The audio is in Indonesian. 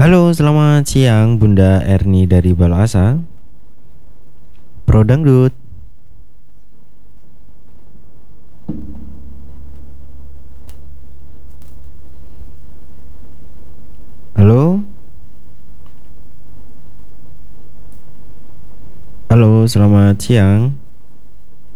Halo, selamat siang Bunda Erni dari Balasa. Pro Dangdut. Halo, halo, selamat siang.